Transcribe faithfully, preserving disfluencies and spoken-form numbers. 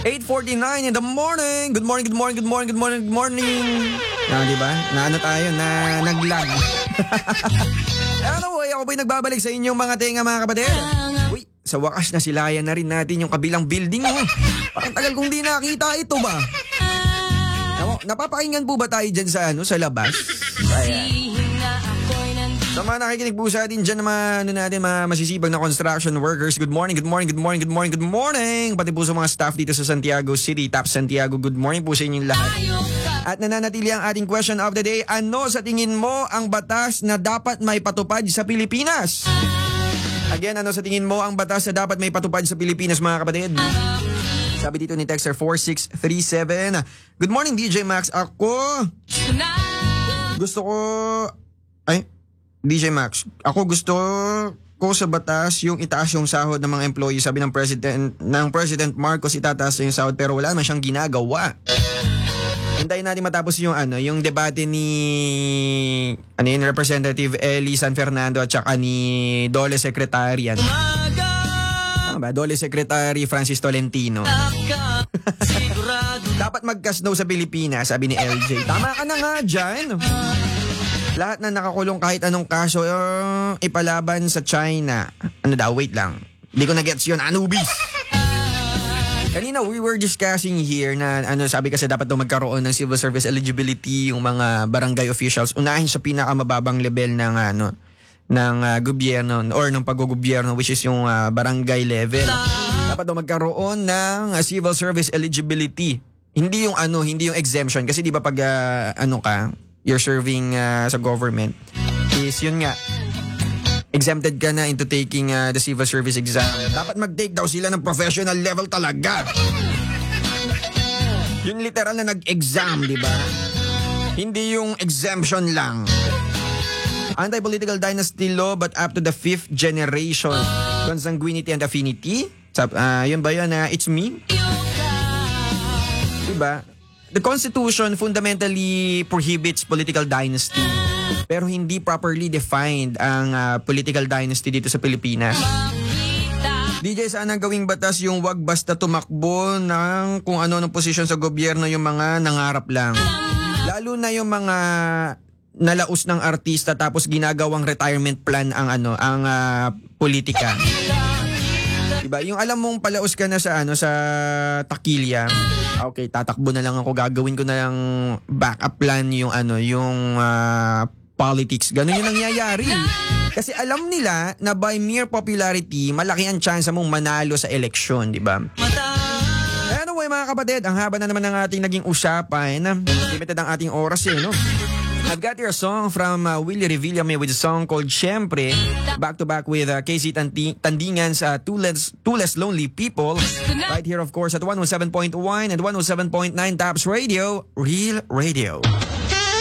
eight forty-nine in the morning. Good morning, good morning, good morning, good morning, good morning. Na, di ba? Na ano tayo, na naglag. Anyway, ako po'y nagbabalik sa inyong mga tenga, mga kapatid. Uy, sa wakas na silayan na rin natin yung kabilang building. Oh. Parang tagal kong di nakita ito ba? Napapakinggan po ba tayo dyan sa, ano, sa labas? Ayan. Sa mga nakikinig po sa atin dyan na mga, ano natin, mga masisibag na construction workers, good morning, good morning, good morning, good morning, good morning. Pati po sa mga staff dito sa Santiago City, Top Santiago, good morning po sa inyong lahat. At nananatili ang ating question of the day, ano sa tingin mo ang batas na dapat may patupad sa Pilipinas? Again, ano sa tingin mo ang batas na dapat may patupad sa Pilipinas, mga kapatid? Sabi dito ni Texter four six three seven, good morning D J Max, ako gusto ko, ay, D J Max, ako gusto ko sa batas yung itaas yung sahod ng mga employee. Sabi ng President ng President Marcos, itataas yung sahod pero wala naman siyang ginagawa. Hintayin natin matapos yung ano, yung debate ni ano yun, Representative Eli San Fernando at saka ni Dole Secretary yan. Ano ba? Dole Secretary Francis Tolentino. Dapat mag-casno sa Pilipinas, sabi ni L J. Tama ka na nga dyan. Lahat na nakakulong kahit anong kaso uh, ipalaban sa China. Ano daw? Wait lang. Hindi ko na-gets yun. Anubis! Kanina we were discussing here na ano, sabi kasi dapat daw magkaroon ng civil service eligibility yung mga barangay officials. Unahin sa pinakamababang level ng ano ng uh, gobyerno or ng paggogobyerno, which is yung uh, barangay level. Dapat daw magkaroon ng uh, civil service eligibility. Hindi yung ano, hindi yung exemption kasi di ba pag uh, ano ka you're serving uh, sa government, is yun nga, exempted ka na into taking uh, the civil service exam. Dapat mag-take daw sila ng professional level talaga. Yun literal na nag-exam, di ba? Hindi yung exemption lang. Anti-political dynasty law but up to the fifth generation. Consanguinity and affinity. Uh, yun ba yun? Uh, it's me? Diba? The Constitution fundamentally prohibits political dynasty pero hindi properly defined ang uh, political dynasty dito sa Pilipinas. D J, sana gawing batas yung wag basta tumakbo ng kung ano ng posisyon sa gobyerno yung mga nangarap lang. Lalo na yung mga nalaos ng artista tapos ginagawang retirement plan ang ano ang uh, politika. Diba? Yung alam mong palaos ka na sa ano sa takilya. Okay, tatakbo na lang ako, gagawin ko na lang backup plan yung ano, yung uh, politics. Ganun yung nangyayari. Kasi alam nila na by mere popularity, malaki ang chance mong manalo sa eleksyon, di ba? Anyway, mga kapatid, ang haba na naman ng ating naging usapan. Limited ang ating oras eh, no? I've got here a song from uh, Willie Revillame with a song called Siyempre, back to back with uh, Casey Tandi- Tandingan's uh, Two Less, Two Less Lonely People. Right here, of course, at one oh seven point one and one oh seven point nine Tops Radio, Real Radio.